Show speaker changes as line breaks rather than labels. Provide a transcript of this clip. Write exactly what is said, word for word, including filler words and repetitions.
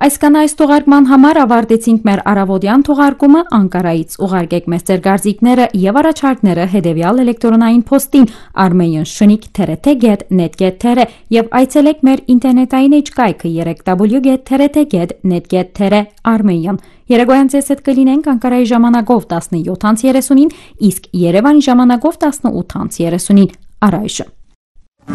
Այսքան այս թողարկման համար ավարտեցինք մեր առավոտյան թողարկումը Անկարայից ուղարկեք մեզ ձեր կարծիքները եւ առաջարկները հետեւյալ էլեկտրոնային փոստին armenian shnik t r t get net get t r եւ այցելեք մեր ինտերնետային էջկայքը w w w dot t r t get net get t r armenian Երեգոյան ձեզ հետ կլինենք Անկարայի ժամանակով տասնյոթ տասնին, իսկ Երևանի ժամանակով տասնութ տասին առայժմ